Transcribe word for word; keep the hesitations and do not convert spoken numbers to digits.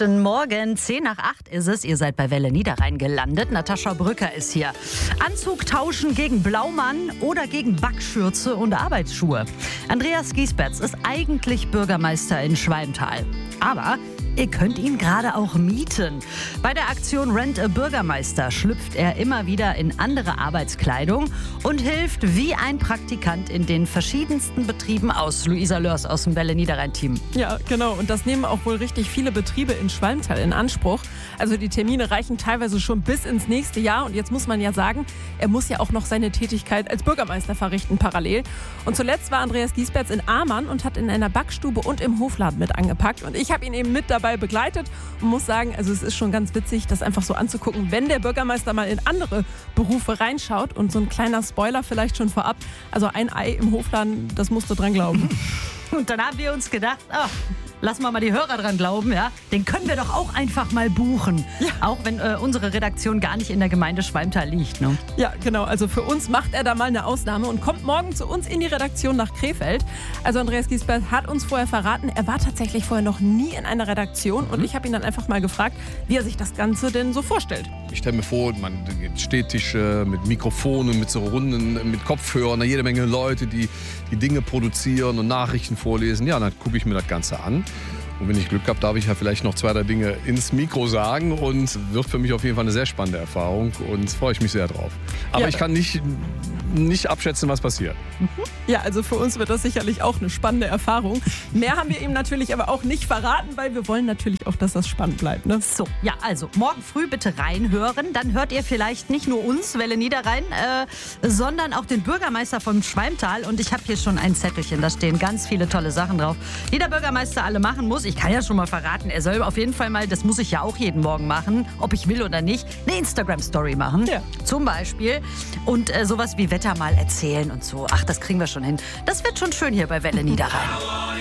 Guten Morgen, zehn nach acht ist es. Ihr seid bei Welle Niederrhein gelandet. Natascha Brücker ist hier. Anzug tauschen gegen Blaumann oder gegen Backschürze und Arbeitsschuhe. Andreas Giesberts ist eigentlich Bürgermeister in Schwalmtal. Aber ihr könnt ihn gerade auch mieten. Bei der Aktion Rent a Bürgermeister schlüpft er immer wieder in andere Arbeitskleidung und hilft wie ein Praktikant in den verschiedensten Betrieben aus. Luisa Lörs aus dem Welle Niederrhein-Team. Ja, genau. Und das nehmen auch wohl richtig viele Betriebe in Schwalmtal in Anspruch. Also die Termine reichen teilweise schon bis ins nächste Jahr. Und jetzt muss man ja sagen, er muss ja auch noch seine Tätigkeit als Bürgermeister verrichten parallel. Und zuletzt war Andreas Giesberts in Amann und hat in einer Backstube und im Hofladen mit angepackt. Und ich habe ihn eben mit dabei begleitet und muss sagen, also es ist schon ganz witzig, das einfach so anzugucken, wenn der Bürgermeister mal in andere Berufe reinschaut. Und so ein kleiner Spoiler vielleicht schon vorab, also ein Ei im Hofladen, das musst du dran glauben. Und dann haben wir uns gedacht, ach, lassen wir mal die Hörer dran glauben, ja, den können wir doch auch einfach mal buchen. Ja. Auch wenn äh, unsere Redaktion gar nicht in der Gemeinde Schwalmtal liegt. Ne? Ja, genau. Also für uns macht er da mal eine Ausnahme und kommt morgen zu uns in die Redaktion nach Krefeld. Also Andreas Giesbert hat uns vorher verraten, er war tatsächlich vorher noch nie in einer Redaktion. Und ich habe ihn dann einfach mal gefragt, wie er sich das Ganze denn so vorstellt. Ich stelle mir vor, man Stehtische mit Mikrofonen, mit so Runden, mit Kopfhörern, jede Menge Leute, die die Dinge produzieren und Nachrichten vorlesen. Ja, dann gucke ich mir das Ganze an. Und wenn ich Glück habe, darf ich ja vielleicht noch zwei, drei Dinge ins Mikro sagen. Und wird für mich auf jeden Fall eine sehr spannende Erfahrung. Und freue ich mich sehr drauf. Aber Ja. ich kann nicht, nicht abschätzen, was passiert. Ja, also für uns wird das sicherlich auch eine spannende Erfahrung. Mehr haben wir ihm natürlich aber auch nicht verraten, weil wir wollen natürlich auch, dass das spannend bleibt. Ne? So, ja, also morgen früh bitte reinhören. Dann hört ihr vielleicht nicht nur uns, Welle Niederrhein, äh, sondern auch den Bürgermeister von Schwalmtal. Und ich habe hier schon ein Zettelchen, da stehen ganz viele tolle Sachen drauf, die der Bürgermeister alle machen muss. Ich kann ja schon mal verraten, er soll auf jeden Fall mal, das muss ich ja auch jeden Morgen machen, ob ich will oder nicht, eine Instagram-Story machen. Ja. Zum Beispiel. Und äh, sowas wie Wetter mal erzählen und so. Ach, das kriegen wir schon hin. Das wird schon schön hier bei Welle Niederrhein.